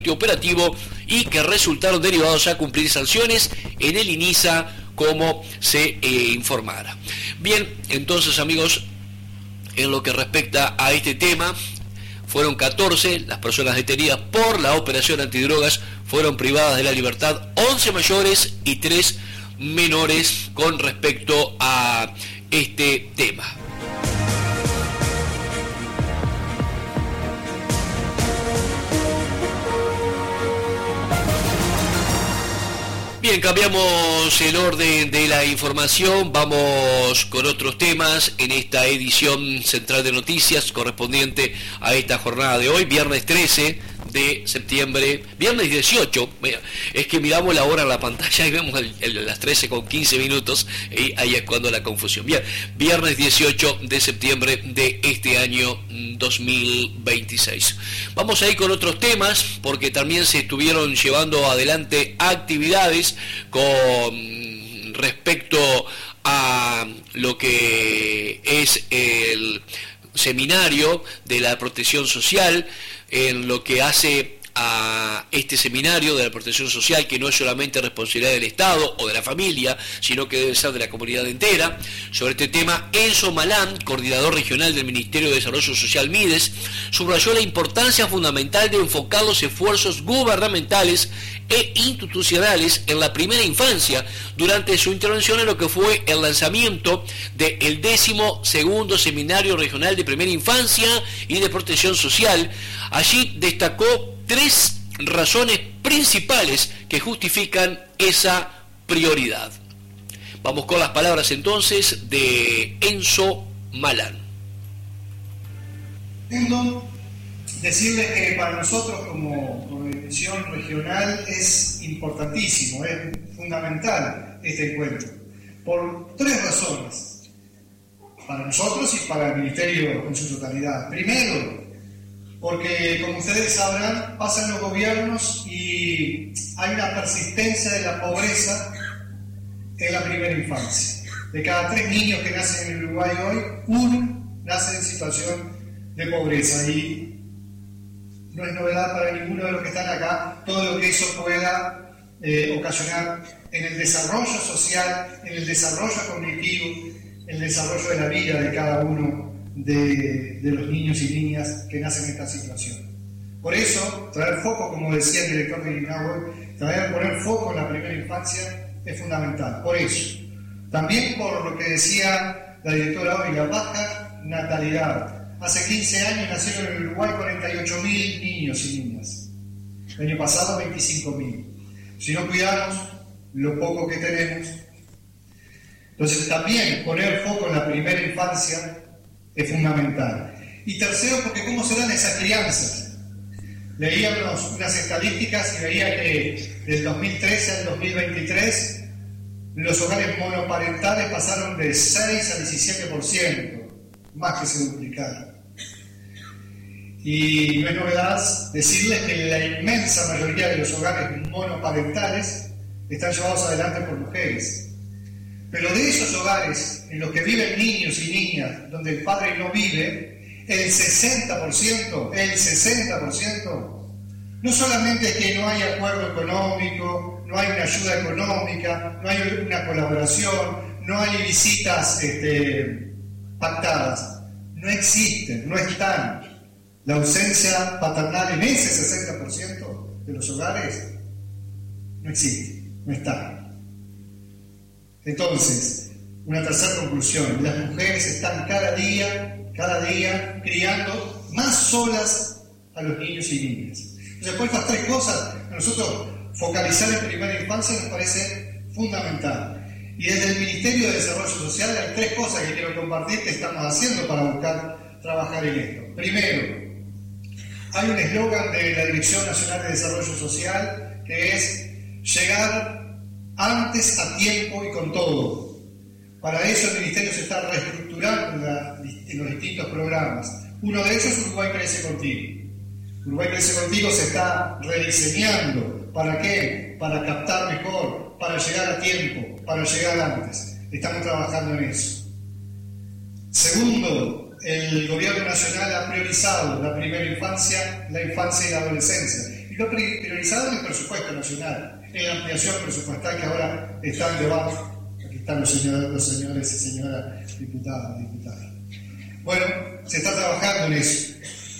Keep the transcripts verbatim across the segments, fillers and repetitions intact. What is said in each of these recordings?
operativo y que resultaron derivados a cumplir sanciones en el INISA, como se eh, informara. Bien, entonces, amigos, en lo que respecta a este tema, fueron catorce las personas detenidas por la operación antidrogas, fueron privadas de la libertad once mayores y tres menores con respecto a este tema. Bien, cambiamos el orden de la información, vamos con otros temas en esta edición central de noticias correspondiente a esta jornada de hoy, viernes trece de septiembre, viernes dieciocho, es que miramos la hora en la pantalla y vemos el, el, las trece con quince minutos, y ahí es cuando la confusión. Bien, viernes dieciocho de septiembre de este año dos mil veintiséis. Vamos a ir con otros temas, porque también se estuvieron llevando adelante actividades con respecto a lo que es el seminario de la protección social, en lo que hace a este seminario de la protección social, que no es solamente responsabilidad del Estado o de la familia, sino que debe ser de la comunidad entera. Sobre este tema, Enzo Malán, coordinador regional del Ministerio de Desarrollo Social MIDES, subrayó la importancia fundamental de enfocar los esfuerzos gubernamentales e institucionales en la primera infancia durante su intervención en lo que fue el lanzamiento del décimo segundo Seminario Regional de Primera Infancia y de Protección Social. Allí destacó tres razones principales que justifican esa prioridad. Vamos con las palabras entonces de Enzo Malán. Segundo, decirles que para nosotros como, como dirección regional es importantísimo, es fundamental este encuentro, por tres razones, para nosotros y para el Ministerio en su totalidad. Primero, porque como ustedes sabrán, pasan los gobiernos y hay una persistencia de la pobreza en la primera infancia. De cada tres niños que nacen en el Uruguay hoy, uno nace en situación de pobreza, y no es novedad para ninguno de los que están acá todo lo que eso pueda eh, ocasionar en el desarrollo social, en el desarrollo cognitivo, en el desarrollo de la vida de cada uno de, de los niños y niñas que nacen en esta situación. Por eso, traer foco, como decía el director de INAHUE, traer, poner foco en la primera infancia es fundamental. Por eso, también por lo que decía la directora hoy, la baja natalidad. Hace quince años nacieron en el Uruguay cuarenta y ocho mil niños y niñas. El año pasado veinticinco mil. Si no cuidamos lo poco que tenemos. Entonces también poner foco en la primera infancia es fundamental. Y tercero, porque cómo se dan esas crianzas. Leíamos unas estadísticas y veía que del dos mil trece al dos mil veintitrés los hogares monoparentales pasaron de seis al diecisiete por ciento, más que se duplicaron. Y no es novedad decirles que la inmensa mayoría de los hogares monoparentales están llevados adelante por mujeres. Pero de esos hogares en los que viven niños y niñas, donde el padre no vive, el sesenta por ciento, el sesenta por ciento, no solamente es que no hay acuerdo económico, no hay una ayuda económica, no hay una colaboración, no hay visitas este, pactadas, no existen, no están. La ausencia paternal en ese sesenta por ciento de los hogares no existe, no está. Entonces, una tercera conclusión: las mujeres están cada día, cada día criando más solas a los niños y niñas. Entonces, por estas tres cosas, a nosotros focalizar en primera infancia nos parece fundamental. Y desde el Ministerio de Desarrollo Social hay tres cosas que quiero compartir que estamos haciendo para buscar trabajar en esto. Primero, hay un eslogan de la Dirección Nacional de Desarrollo Social que es llegar antes, a tiempo y con todo. Para eso el Ministerio se está reestructurando en, la, en los distintos programas. Uno de ellos es Uruguay Crece Contigo. Uruguay Crece Contigo se está rediseñando. ¿Para qué? Para captar mejor, para llegar a tiempo, para llegar antes. Estamos trabajando en eso. Segundo, el gobierno nacional ha priorizado la primera infancia, la infancia y la adolescencia. Y lo priorizado en el presupuesto nacional, en la ampliación presupuestal que ahora está en debate. Aquí están los señores, los señores y señoras diputadas y diputadas. Bueno, se está trabajando en eso.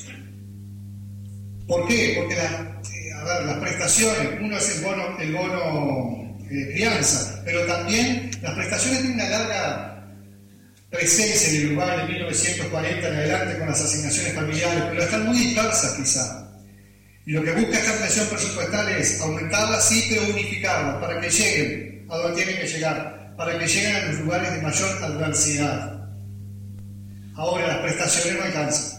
¿Por qué? Porque la, eh, a ver, las prestaciones, uno es el bono, el bono eh, crianza, pero también las prestaciones tienen una larga presencia en el Uruguay de mil novecientos cuarenta en adelante con las asignaciones familiares, pero están muy dispersas quizá. Y lo que busca esta ampliación presupuestal es aumentarlas, sí, pero unificarlas, para que lleguen a donde tienen que llegar, para que lleguen a los lugares de mayor adversidad. Ahora, las prestaciones no alcanzan.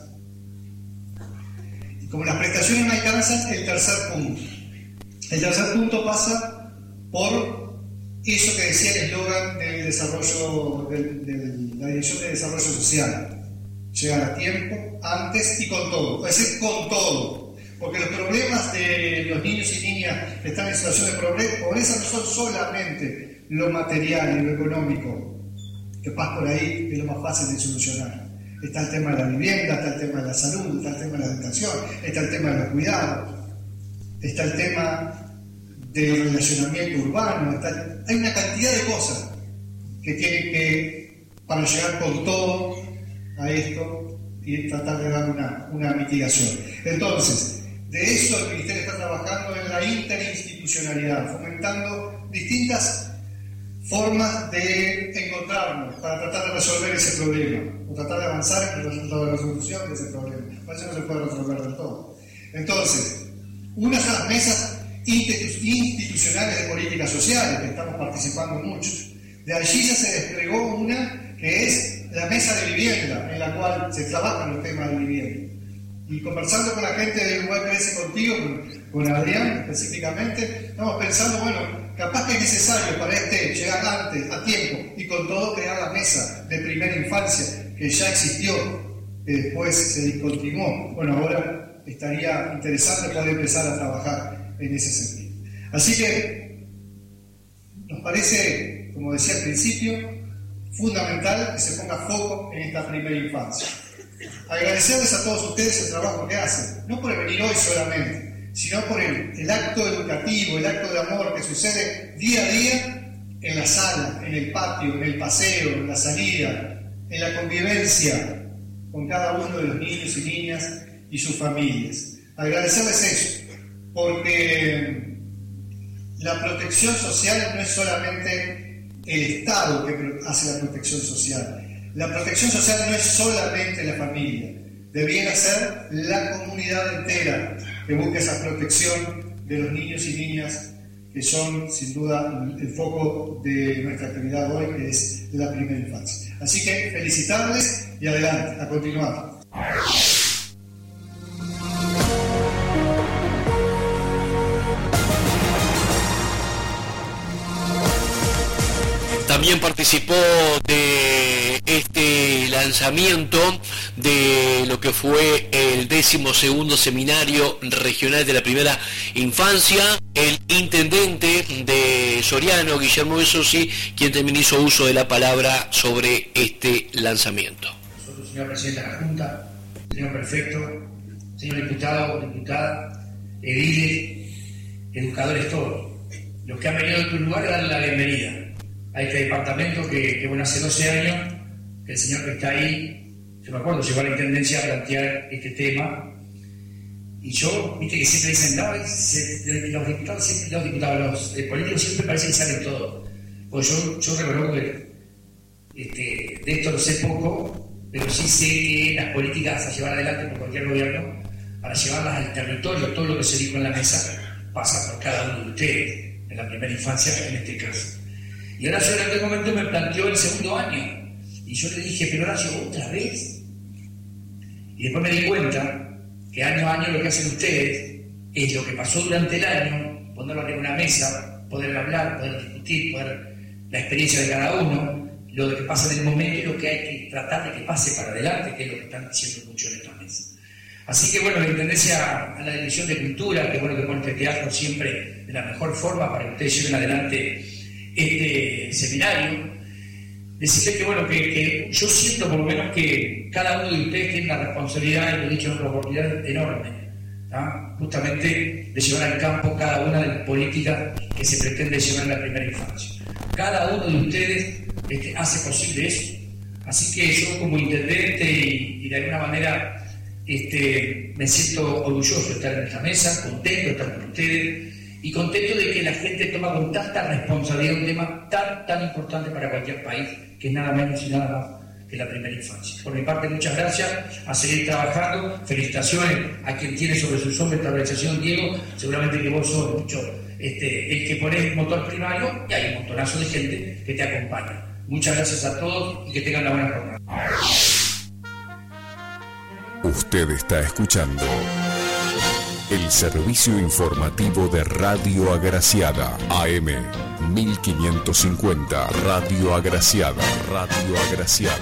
Como las prestaciones no alcanzan, el tercer punto. El tercer punto pasa por eso que decía el eslogan del desarrollo, de, de la Dirección de Desarrollo Social. Llegar a tiempo, antes y con todo. Es decir, con todo. Porque los problemas de los niños y niñas que están en situación de pobreza no son solamente lo material y lo económico, que pasa por ahí, que es lo más fácil de solucionar. Está el tema de la vivienda, está el tema de la salud, está el tema de la educación, está el tema de los cuidados, está el tema del relacionamiento urbano, está, hay una cantidad de cosas que tienen que, para llegar con todo a esto y tratar de dar una, una mitigación. Entonces, de eso el Ministerio está trabajando en la interinstitucionalidad, fomentando distintas formas de encontrarnos para tratar de resolver ese problema, o tratar de avanzar en la resolución de ese problema. Por eso no se puede resolver del todo. Entonces, una de las mesas institucionales de políticas sociales, que estamos participando muchos. De allí ya se desplegó una que es la mesa de vivienda, en la cual se trabajan los temas de vivienda. Y conversando con la gente de Uruguay Crece Contigo, con, con Adrián específicamente, estamos pensando, bueno, capaz que es necesario para este llegar antes, a tiempo, y con todo crear la mesa de primera infancia, que ya existió, que después se discontinuó. Bueno, ahora estaría interesante poder empezar a trabajar en ese sentido. Así que nos parece, como decía al principio, fundamental que se ponga foco en esta primera infancia. Agradecerles a todos ustedes el trabajo que hacen, no por el venir hoy solamente, sino por el, el acto educativo, el acto de amor que sucede día a día en la sala, en el patio, en el paseo, en la salida, en la convivencia con cada uno de los niños y niñas y sus familias. Agradecerles eso, porque la protección social no es solamente el Estado que hace la protección social. La protección social no es solamente la familia, debiera ser la comunidad entera que busque esa protección de los niños y niñas que son sin duda el foco de nuestra actividad hoy, que es la primera infancia. Así que felicitarles y adelante, a continuar. También participó de este lanzamiento de lo que fue el décimo segundo seminario regional de la primera infancia, el intendente de Soriano, Guillermo Besosi, quien también hizo uso de la palabra sobre este lanzamiento. Nosotros, señor presidente de la Junta, señor prefecto, señor diputado, diputada, ediles, educadores todos, los que han venido de tu lugar a darle la bienvenida a este departamento que, que bueno, hace doce años que el señor que está ahí, yo me acuerdo, llegó a la intendencia a plantear este tema, y yo, viste que siempre dicen, no, se, los diputados, siempre, los diputados, los eh, políticos siempre parece que saben todo. Pues yo, yo reconozco que este, de esto lo sé poco, pero sí sé que las políticas a llevar adelante por cualquier gobierno, para llevarlas al territorio, todo lo que se dijo en la mesa, pasa por cada uno de ustedes, en la primera infancia, en este caso. Y Horacio en aquel momento me planteó el segundo año. Y yo le dije, pero Horacio, ¿otra vez? Y después me di cuenta que año a año lo que hacen ustedes es lo que pasó durante el año, ponerlo en una mesa, poder hablar, poder discutir, poder la experiencia de cada uno, lo que pasa en el momento y lo que hay que tratar de que pase para adelante, que es lo que están diciendo muchos en esta mesa. Así que bueno, la intendencia a la Dirección de Cultura, que bueno que pone este teatro siempre de la mejor forma para que ustedes lleven adelante este seminario, decirles que bueno, que, que yo siento por lo menos que cada uno de ustedes tiene una responsabilidad, y lo he dicho en otra oportunidad, enorme, ¿ah? justamente de llevar al campo cada una de las políticas que se pretende llevar en la primera infancia. Cada uno de ustedes este, hace posible eso. Así que yo como intendente y, y de alguna manera este, me siento orgulloso de estar en esta mesa, contento de estar con ustedes y contento de que la gente toma con tanta responsabilidad un tema tan, tan importante para cualquier país, que es nada menos y nada más que la primera infancia. Por mi parte, muchas gracias, a seguir trabajando, felicitaciones a quien tiene sobre sus hombros esta organización, Diego, seguramente que vos sos mucho este, el que ponés motor primario y hay un montonazo de gente que te acompaña. Muchas gracias a todos y que tengan una buena jornada. Usted está escuchando el servicio informativo de Radio Agraciada, A M mil quinientos cincuenta, Radio Agraciada, Radio Agraciada.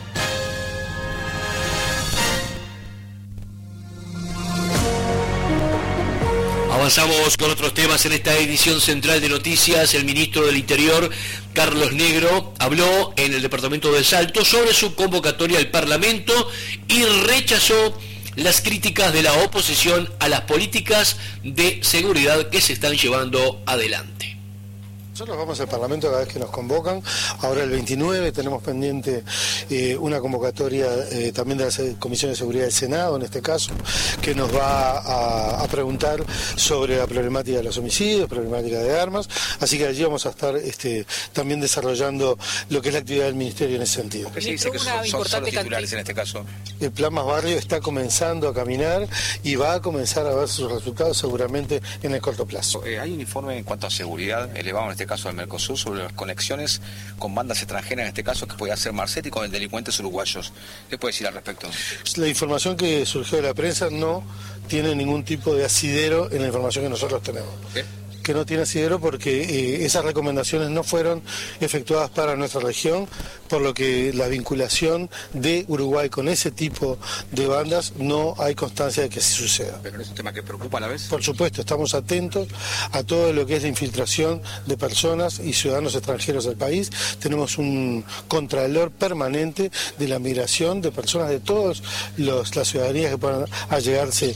Avanzamos con otros temas en esta edición central de noticias. El ministro del Interior, Carlos Negro, habló en el departamento de Salto sobre su convocatoria al Parlamento y rechazó las críticas de la oposición a las políticas de seguridad que se están llevando adelante. Nosotros vamos al Parlamento cada vez que nos convocan. Ahora el veintinueve tenemos pendiente eh, una convocatoria eh, también de la Comisión de Seguridad del Senado, en este caso, que nos va a, a preguntar sobre la problemática de los homicidios, problemática de armas. Así que allí vamos a estar este, también desarrollando lo que es la actividad del Ministerio en ese sentido. ¿Qué se dice que son, son solo titulares en este caso? El Plan Más Barrio está comenzando a caminar y va a comenzar a ver sus resultados seguramente en el corto plazo. Eh, ¿Hay un informe en cuanto a seguridad elevado en este caso del Mercosur sobre las conexiones con bandas extranjeras, en este caso que podía ser Marcetti, con delincuentes uruguayos? ¿Qué puede decir al respecto? La información que surgió de la prensa no tiene ningún tipo de asidero en la información que nosotros tenemos. ¿Qué? Que no tiene asidero porque eh, esas recomendaciones no fueron efectuadas para nuestra región, por lo que la vinculación de Uruguay con ese tipo de bandas no hay constancia de que así suceda. ¿Pero no es un tema que preocupa a la vez? Por supuesto, estamos atentos a todo lo que es la infiltración de personas y ciudadanos extranjeros del país. Tenemos un contralor permanente de la migración de personas de todas las ciudadanías que puedan allegarse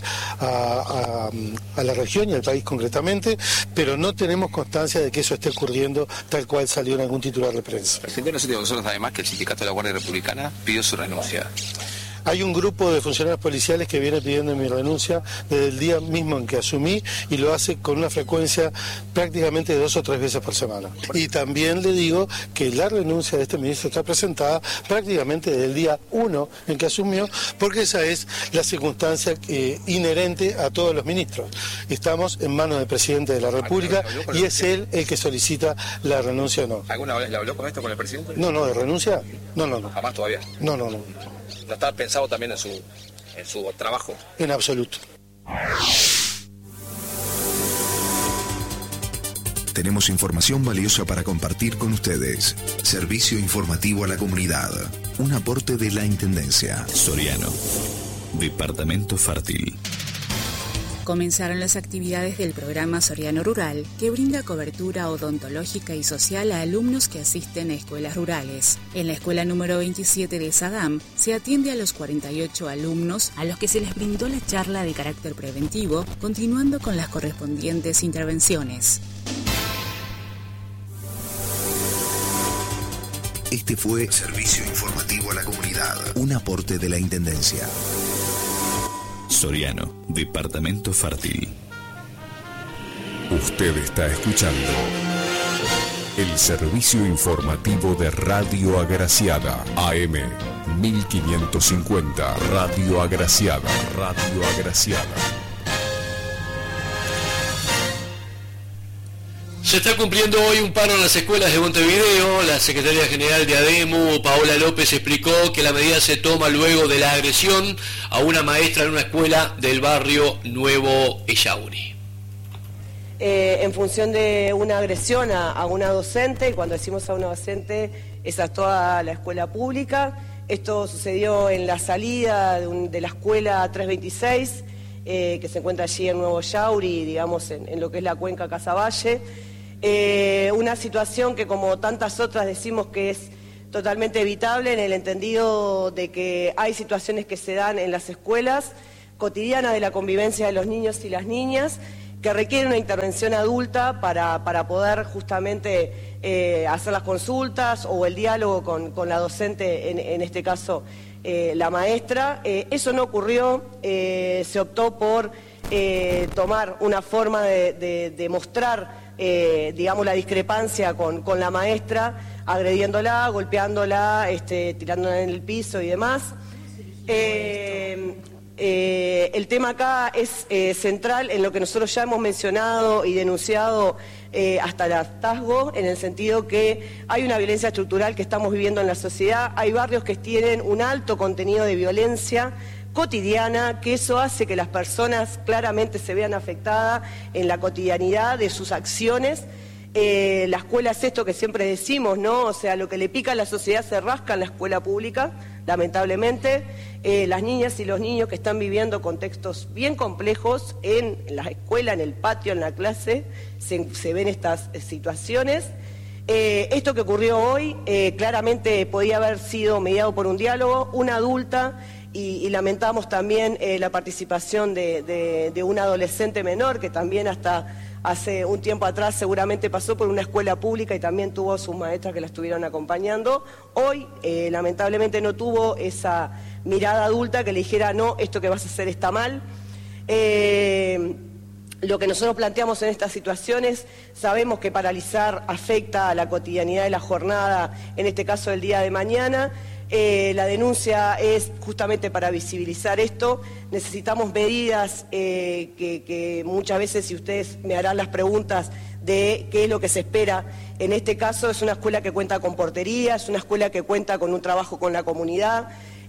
a, a, a la región y al país concretamente, pero no tenemos constancia de que eso esté ocurriendo tal cual salió en algún titular de prensa. Presidente, no sé si vosotros además que el sindicato de la Guardia Republicana pidió su renuncia. Hay un grupo de funcionarios policiales que viene pidiendo mi renuncia desde el día mismo en que asumí y lo hace con una frecuencia prácticamente de dos o tres veces por semana. Y también le digo que la renuncia de este ministro está presentada prácticamente desde el día uno en que asumió, porque esa es la circunstancia eh, inherente a todos los ministros. Estamos en manos del presidente de la República y es él el que solicita la renuncia o no. ¿Alguna vez le habló con esto con el presidente? No, no, de renuncia, no, no, no. Jamás todavía. No, no, no. ¿No estaba pensado también en su, en su trabajo? En absoluto. Tenemos información valiosa para compartir con ustedes. Servicio informativo a la comunidad. Un aporte de la Intendencia. Soriano. Departamento Fértil. Comenzaron las actividades del programa Soriano Rural, que brinda cobertura odontológica y social a alumnos que asisten a escuelas rurales. En la escuela número veintisiete de Sadam se atiende a los cuarenta y ocho alumnos a los que se les brindó la charla de carácter preventivo, continuando con las correspondientes intervenciones. Este fue Servicio Informativo a la Comunidad, un aporte de la Intendencia. Soriano, Departamento Fértil. Usted está escuchando el servicio informativo de Radio Agraciada, A M mil quinientos cincuenta, Radio Agraciada, Radio Agraciada. Se está cumpliendo hoy un paro en las escuelas de Montevideo. La secretaria general de ADEMU, Paola López, explicó que la medida se toma luego de la agresión a una maestra en una escuela del barrio Nuevo Ellauri. Eh, en función de una agresión a, a una docente, y cuando decimos a una docente es a toda la escuela pública. Esto sucedió en la salida de, un, de la escuela trescientos veintiséis, eh, que se encuentra allí en Nuevo Ellauri, digamos en, en lo que es la cuenca Casaballe. Eh, una situación que, como tantas otras, decimos que es totalmente evitable, en el entendido de que hay situaciones que se dan en las escuelas cotidiana de la convivencia de los niños y las niñas, que requiere una intervención adulta para, para poder justamente eh, hacer las consultas o el diálogo con, con la docente, en, en este caso eh, la maestra. Eh, eso no ocurrió, eh, se optó por eh, tomar una forma de, de, de mostrar, eh, digamos, la discrepancia con, con la maestra, agrediéndola, golpeándola, este, tirándola en el piso y demás. Eh, Eh, el tema acá es eh, central en lo que nosotros ya hemos mencionado y denunciado eh, hasta el hartazgo, en el sentido que hay una violencia estructural que estamos viviendo en la sociedad, hay barrios que tienen un alto contenido de violencia cotidiana, que eso hace que las personas claramente se vean afectadas en la cotidianidad de sus acciones. Eh, la escuela es esto que siempre decimos, ¿no? O sea, lo que le pica a la sociedad se rasca en la escuela pública, lamentablemente. Eh, las niñas y los niños que están viviendo contextos bien complejos en la escuela, en el patio, en la clase, se, se ven estas eh, situaciones. Eh, esto que ocurrió hoy eh, claramente podía haber sido mediado por un diálogo, una adulta, y, y lamentamos también eh, la participación de, de, de un adolescente menor que también hasta hace un tiempo atrás seguramente pasó por una escuela pública y también tuvo sus maestras que la estuvieron acompañando. Hoy eh, lamentablemente no tuvo esa mirada adulta que le dijera, no, esto que vas a hacer está mal. Eh, lo que nosotros planteamos en estas situaciones, sabemos que paralizar afecta a la cotidianidad de la jornada, en este caso del día de mañana. Eh, la denuncia es justamente para visibilizar esto. Necesitamos medidas eh, que, que muchas veces, si ustedes me harán las preguntas de qué es lo que se espera, en este caso es una escuela que cuenta con portería, es una escuela que cuenta con un trabajo con la comunidad,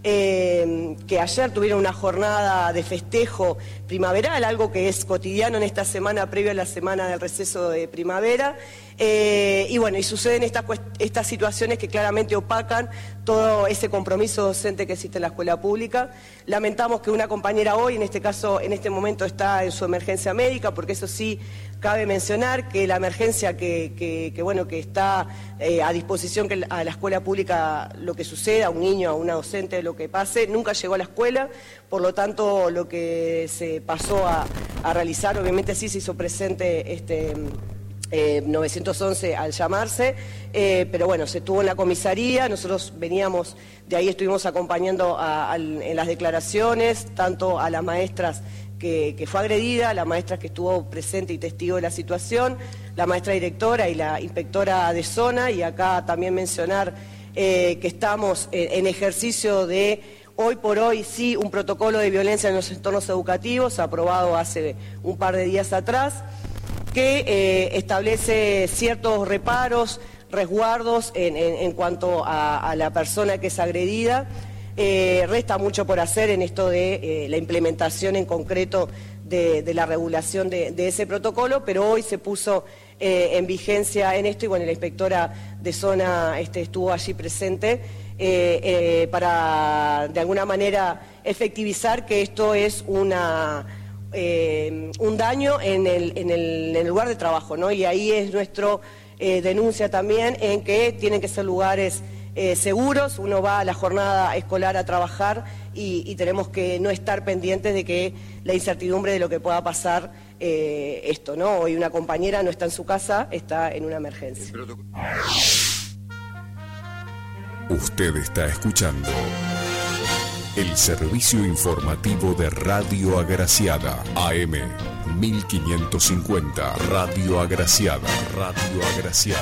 eh, que ayer tuvieron una jornada de festejo primaveral, algo que es cotidiano en esta semana previa a la semana del receso de primavera. Eh, y bueno, y suceden estas, estas situaciones que claramente opacan todo ese compromiso docente que existe en la escuela pública. Lamentamos que una compañera hoy, en este caso, en este momento está en su emergencia médica, porque eso sí cabe mencionar que la emergencia que, que, que bueno, que está eh, a disposición que a la escuela pública lo que suceda, a un niño, a una docente, lo que pase, nunca llegó a la escuela, por lo tanto lo que se pasó a, a realizar, obviamente sí se hizo presente este... Eh, novecientos once al llamarse, eh, pero bueno, se tuvo en la comisaría, nosotros veníamos, de ahí estuvimos acompañando a, a, en las declaraciones, tanto a las maestras que, que fue agredida, a la maestra que estuvo presente y testigo de la situación, la maestra directora y la inspectora de zona, y acá también mencionar eh, que estamos en, en ejercicio de... Hoy por hoy sí, un protocolo de violencia en los entornos educativos, aprobado hace un par de días atrás, que eh, establece ciertos reparos, resguardos en, en, en cuanto a, a la persona que es agredida. Eh, resta mucho por hacer en esto de eh, la implementación en concreto de, de la regulación de, de ese protocolo, pero hoy se puso eh, en vigencia en esto y bueno, la inspectora de zona este, estuvo allí presente eh, eh, para de alguna manera efectivizar que esto es una... Eh, un daño en el, en, el, en el lugar de trabajo, ¿no? Y ahí es nuestra eh, denuncia también en que tienen que ser lugares eh, seguros, uno va a la jornada escolar a trabajar y, y tenemos que no estar pendientes de que la incertidumbre de lo que pueda pasar eh, esto, ¿no? Hoy una compañera no está en su casa, está en una emergencia. Usted está escuchando el servicio informativo de Radio Agraciada, A M mil quinientos cincuenta, Radio Agraciada, Radio Agraciada.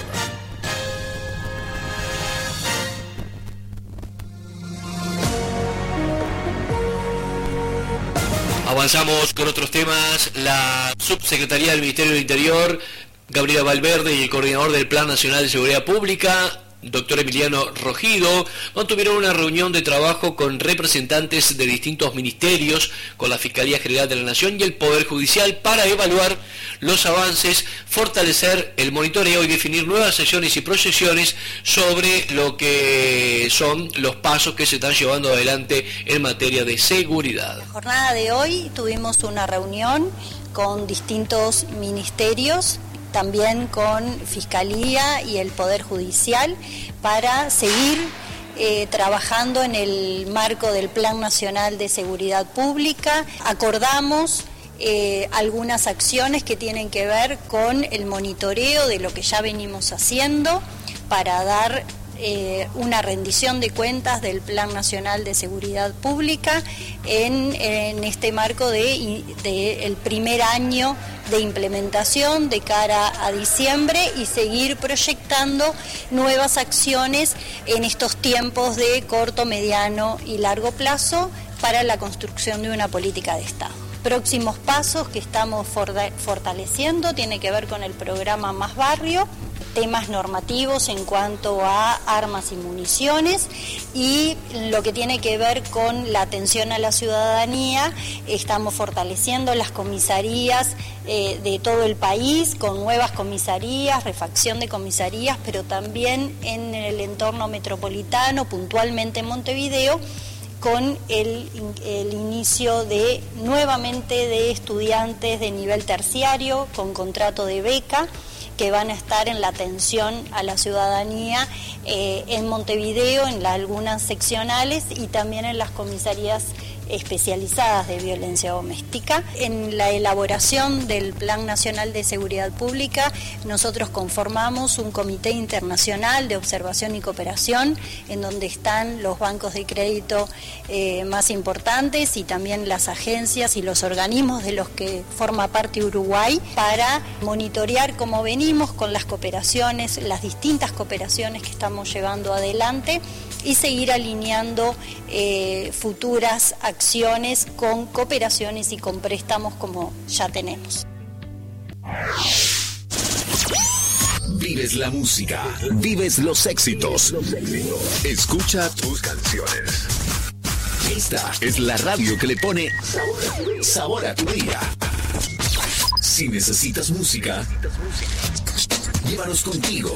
Avanzamos con otros temas. La subsecretaría del Ministerio del Interior, Gabriela Valverde, y el coordinador del Plan Nacional de Seguridad Pública, doctor Emiliano Rojido, mantuvieron una reunión de trabajo con representantes de distintos ministerios, con la Fiscalía General de la Nación y el Poder Judicial para evaluar los avances, fortalecer el monitoreo y definir nuevas sesiones y proyecciones sobre lo que son los pasos que se están llevando adelante en materia de seguridad. La jornada de hoy tuvimos una reunión con distintos ministerios, también con Fiscalía y el Poder Judicial, para seguir eh, trabajando en el marco del Plan Nacional de Seguridad Pública. Acordamos eh, algunas acciones que tienen que ver con el monitoreo de lo que ya venimos haciendo para dar Eh, una rendición de cuentas del Plan Nacional de Seguridad Pública en, en este marco de, de el primer año de implementación de cara a diciembre y seguir proyectando nuevas acciones en estos tiempos de corto, mediano y largo plazo para la construcción de una política de Estado. Próximos pasos que estamos fortaleciendo tiene que ver con el programa Más Barrio, temas normativos en cuanto a armas y municiones, y lo que tiene que ver con la atención a la ciudadanía. Estamos fortaleciendo las comisarías eh, de todo el país con nuevas comisarías, refacción de comisarías, pero también en el entorno metropolitano, puntualmente en Montevideo, con el, el inicio de nuevamente de estudiantes de nivel terciario con contrato de beca, que van a estar en la atención a la ciudadanía eh, en Montevideo, en la, algunas seccionales y también en las comisarías especializadas de violencia doméstica. En la elaboración del Plan Nacional de Seguridad Pública, nosotros conformamos un comité internacional de observación y cooperación, en donde están los bancos de crédito eh, más importantes y también las agencias y los organismos de los que forma parte Uruguay, para monitorear cómo venimos con las cooperaciones, las distintas cooperaciones que estamos llevando adelante, y seguir alineando eh, futuras acciones con cooperaciones y con préstamos como ya tenemos. Vives la música, vives los éxitos. Escucha tus canciones. Esta es la radio que le pone sabor a tu día. Si necesitas música, llévanos contigo.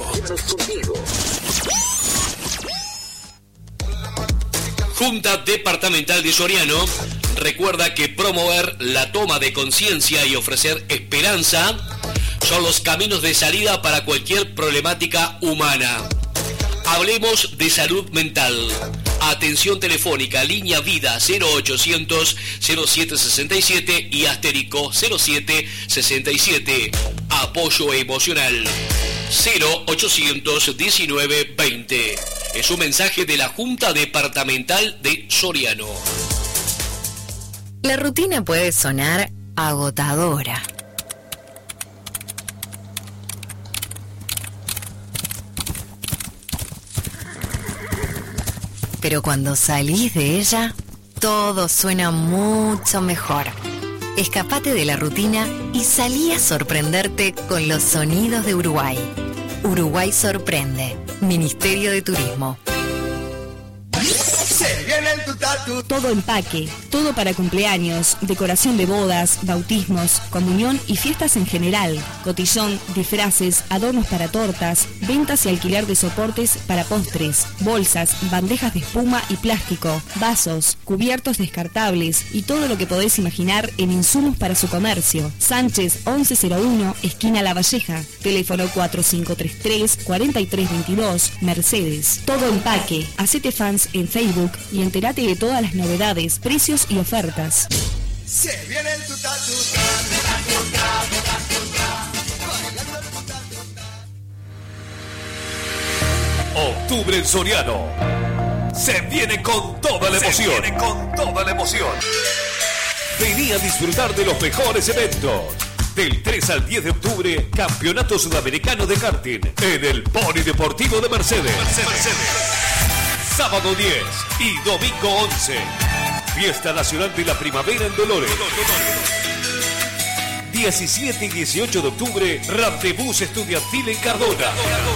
Junta Departamental de Soriano recuerda que promover la toma de conciencia y ofrecer esperanza son los caminos de salida para cualquier problemática humana. Hablemos de salud mental. Atención telefónica, línea vida cero ochocientos cero siete sesenta y siete y asterisco cero siete sesenta y siete. Apoyo emocional cero ochocientos diecinueve veinte. Es un mensaje de la Junta Departamental de Soriano. La rutina puede sonar agotadora. Pero cuando salís de ella, todo suena mucho mejor. Escapate de la rutina y salí a sorprenderte con los sonidos de Uruguay. Uruguay sorprende. Ministerio de Turismo. Todo empaque, todo para cumpleaños, decoración de bodas, bautismos, comunión y fiestas en general, cotillón, disfraces, adornos para tortas, ventas y alquiler de soportes para postres, bolsas, bandejas de espuma y plástico, vasos, cubiertos descartables y todo lo que podés imaginar en insumos para su comercio. Sánchez once cero uno, esquina La Valleja, teléfono cuatro cinco tres tres, cuatro tres dos dos, Mercedes. Todo empaque, hacete fans en Facebook y entérate de todas las novedades, precios y ofertas. Se viene el tuta, tuta, Octubre en Soriano. Se viene con toda la emoción. Se viene con toda la emoción. Vení a disfrutar de los mejores eventos. Del tres al diez de octubre, Campeonato Sudamericano de Karting en el Polideportivo de Mercedes. Mercedes. Mercedes. Sábado diez y domingo once. Fiesta Nacional de la Primavera en Dolores. diecisiete y dieciocho de octubre, Randebús Estudiantil en Cardona.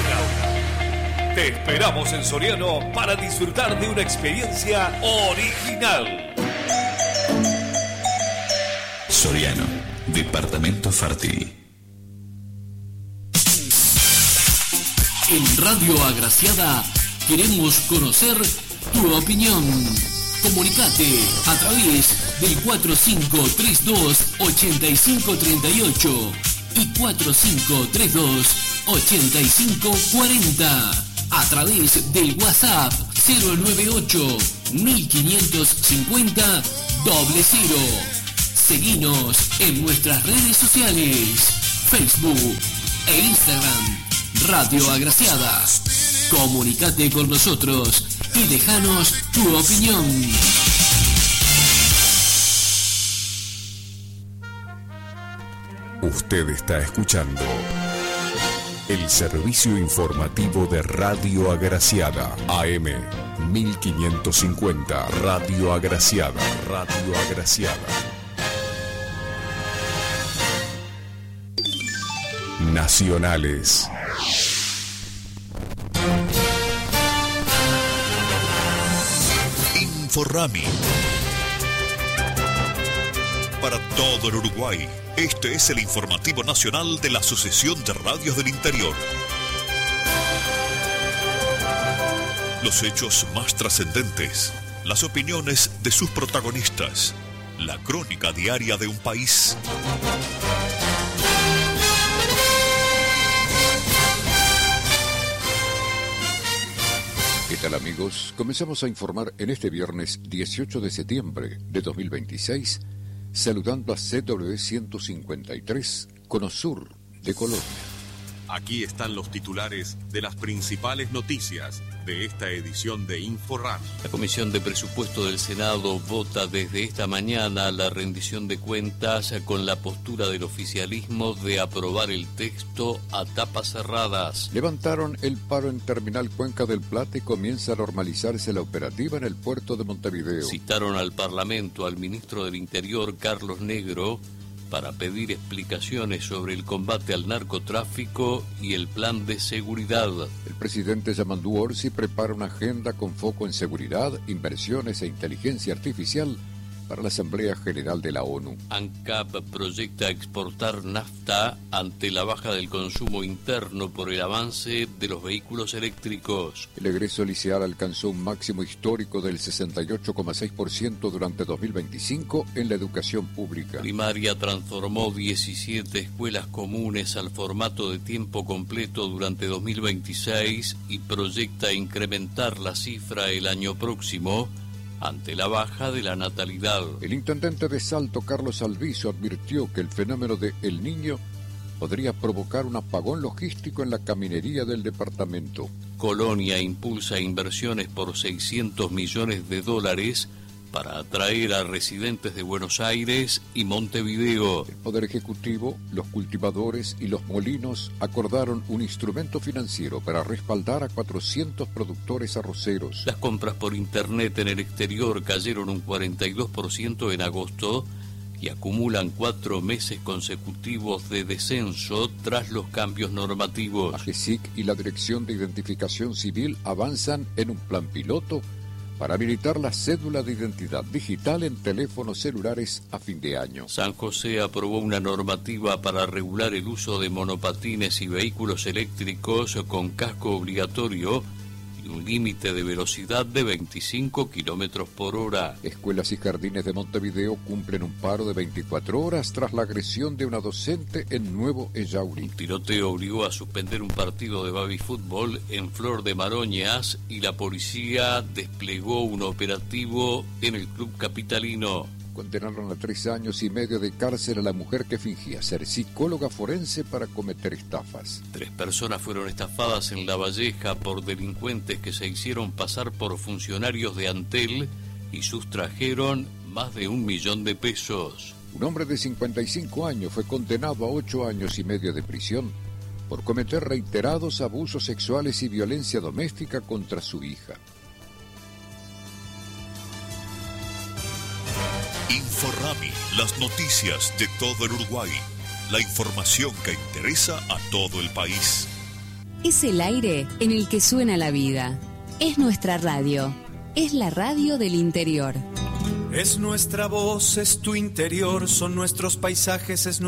Te esperamos en Soriano para disfrutar de una experiencia original. Soriano, departamento fértil. En Radio Agraciada queremos conocer tu opinión. Comunicate a través del cuatro cinco tres dos, ocho cinco tres ocho y cuatro cinco tres dos, ocho cinco cuarenta. A través del WhatsApp cero nueve ocho mil quinientos cincuenta doble cero. Seguinos en nuestras redes sociales, Facebook e Instagram, Radio Agraciada. Comunicate con nosotros y déjanos tu opinión. Usted está escuchando el servicio informativo de Radio Agraciada, A M mil quinientos cincuenta, Radio Agraciada, Radio Agraciada. Nacionales. Inforrami. Para todo el Uruguay, este es el informativo nacional de la Asociación de Radios del Interior. Los hechos más trascendentes, las opiniones de sus protagonistas, la crónica diaria de un país. ¿Qué tal, amigos? Comenzamos a informar en este viernes dieciocho de septiembre de dos mil veintiséis, saludando a C W ciento cincuenta y tres, Cono Sur de Colonia. Aquí están los titulares de las principales noticias de esta edición de Inforrami. La Comisión de Presupuesto del Senado vota desde esta mañana la rendición de cuentas con la postura del oficialismo de aprobar el texto a tapas cerradas. Levantaron el paro en Terminal Cuenca del Plata y comienza a normalizarse la operativa en el puerto de Montevideo. Citaron al Parlamento al ministro del Interior, Carlos Negro, para pedir explicaciones sobre el combate al narcotráfico y el plan de seguridad. El presidente Yamandu Orsi prepara una agenda con foco en seguridad, inversiones e inteligencia artificial para la Asamblea General de la ONU. ANCAP proyecta exportar nafta ante la baja del consumo interno por el avance de los vehículos eléctricos. El egreso liceal alcanzó un máximo histórico del sesenta y ocho coma seis por ciento durante dos mil veinticinco en la educación pública. Primaria transformó diecisiete escuelas comunes al formato de tiempo completo durante dos mil veintiséis y proyecta incrementar la cifra el año próximo ante la baja de la natalidad. El intendente de Salto, Carlos Alviso, advirtió que el fenómeno de El Niño podría provocar un apagón logístico en la caminería del departamento. Colonia impulsa inversiones por seiscientos millones de dólares para atraer a residentes de Buenos Aires y Montevideo. El Poder Ejecutivo, los cultivadores y los molinos acordaron un instrumento financiero para respaldar a cuatrocientos productores arroceros. Las compras por internet en el exterior cayeron un cuarenta y dos por ciento en agosto y acumulan cuatro meses consecutivos de descenso tras los cambios normativos. AGESIC y la Dirección de Identificación Civil avanzan en un plan piloto para habilitar la cédula de identidad digital en teléfonos celulares a fin de año. San José aprobó una normativa para regular el uso de monopatines y vehículos eléctricos con casco obligatorio y un límite de velocidad de veinticinco kilómetros por hora. Escuelas y jardines de Montevideo cumplen un paro de veinticuatro horas tras la agresión de una docente en Nuevo Ellauri. Un tiroteo obligó a suspender un partido de baby fútbol en Flor de Maroñas y la policía desplegó un operativo en el club capitalino. Condenaron a tres años y medio de cárcel a la mujer que fingía ser psicóloga forense para cometer estafas. Tres personas fueron estafadas en La Valleja por delincuentes que se hicieron pasar por funcionarios de Antel y sustrajeron más de un millón de pesos. Un hombre de cincuenta y cinco años fue condenado a ocho años y medio de prisión por cometer reiterados abusos sexuales y violencia doméstica contra su hija. Inforrami, las noticias de todo el Uruguay, la información que interesa a todo el país. Es el aire en el que suena la vida. Es nuestra radio. Es la radio del interior. Es nuestra voz, es tu interior, son nuestros paisajes, es nuestra